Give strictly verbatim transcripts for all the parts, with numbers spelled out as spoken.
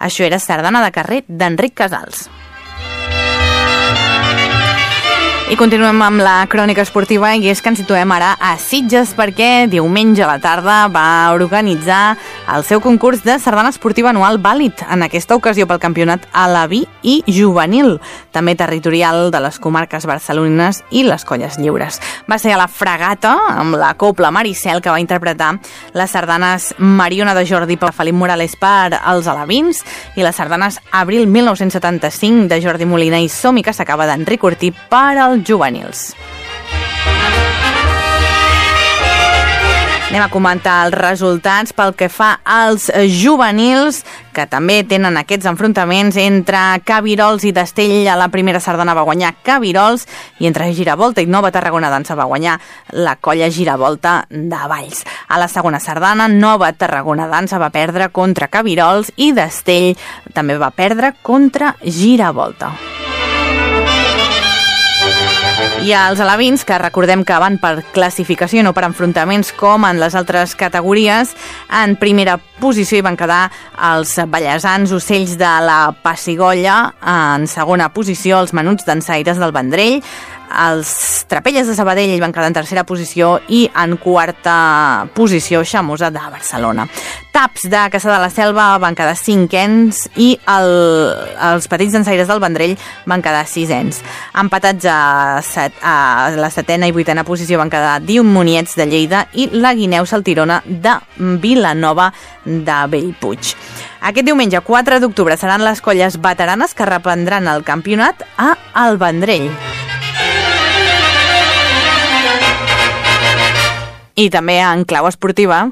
Això era Sardana de carrer d'Enric Casals. I continuem amb la crònica esportiva, i és que ens situem ara a Sitges perquè diumenge a la tarda va organitzar el seu concurs de sardana esportiva anual vàlid, en aquesta ocasió pel campionat alaví i juvenil, també territorial de les comarques barcelonines i les Colles Lliures. Va ser a la Fragata, amb la Copla Maricel, que va interpretar les sardanes Mariona de Jordi per Felip Morales per als alevins i les sardanes Abril mil nou-cents setanta-cinc de Jordi Molina i Som-hi que s'acaba d'Enric Ortí per als juvenils. Anem a comentar els resultats pel que fa als juvenils, que també tenen aquests enfrontaments entre Cabirols i Destell. A la primera sardana va guanyar Cabirols i entre Giravolta i Nova Tarragona Dansa va guanyar la colla Giravolta de Valls. A la segona sardana, Nova Tarragona Dansa va perdre contra Cabirols i Destell també va perdre contra Giravolta. I els alevins, que recordem que van per classificació, no per enfrontaments com en les altres categories, en primera posició hi van quedar els ballesans Ocells de la Pessigolles, en segona posició els Menuts Dansaires del Vendrell, els Trapelles de Sabadell van quedar en tercera posició i en quarta posició Xamosa de Barcelona. Taps de Caçà de la Selva van quedar cinquens i el, els Petits Dansaires del Vendrell van quedar sisens. Empatats a, set, a la setena i vuitena posició van quedar Diumoniets de Lleida i la Guineu Saltirona de Vilanova de Bellpuig. Aquest diumenge, quatre d'octubre, seran les colles veteranes que reprendran el campionat a El Vendrell. I també en clau esportiva,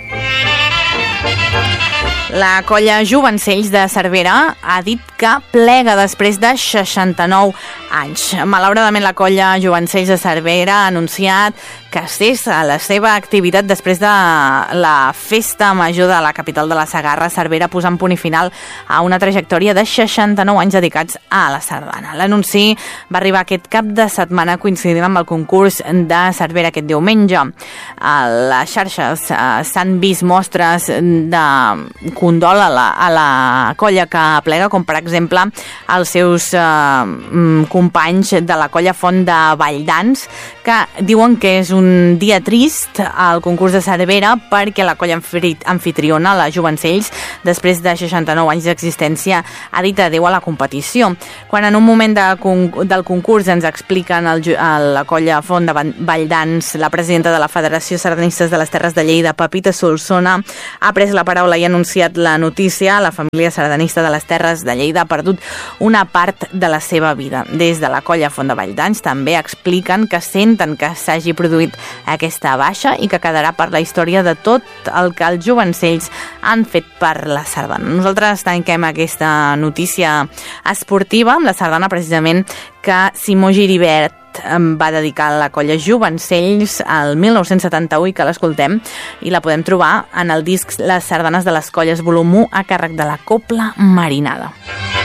la colla Jovencells de Cervera ha dit que plega després de seixanta-nou anys. Malauradament, la colla Jovencells de Cervera ha anunciat que cessa la seva activitat després de la festa major de la capital de la Segarra, Cervera, posant punt i final a una trajectòria de seixanta-nou anys dedicats a la sardana. L'anunci va arribar aquest cap de setmana coincidint amb el concurs de Cervera aquest diumenge. A les xarxes s'han vist mostres de condol a la, a la colla que plega, com per exemple els seus eh, companys de la colla Font de Valldans, que diuen que és un dia trist al concurs de Cervera perquè la colla anfitriona, la Jovencells, després de seixanta-nou anys d'existència, ha dit adéu a la competició. Quan en un moment de, del concurs ens expliquen el, el, la colla Font de Valldans, la presidenta de la Federació Sardanistes de les Terres de Lleida, Pepita Solsona, ha pres la paraula i ha anunciat la notícia. La família sardanista de les Terres de Lleida ha perdut una part de la seva vida. Des de la colla Font de Valldans també expliquen que senten que s'hagi produït aquesta baixa i que quedarà per la història de tot el que els Jovencells han fet per la sardana. Nosaltres tanquem aquesta notícia esportiva amb la sardana precisament que Simó Giribert va dedicar a la colla Jovencells al mil nou-cents setanta-u i que l'escoltem i la podem trobar en el disc Les sardanes de les colles volum u a càrrec de la Copla Marinada.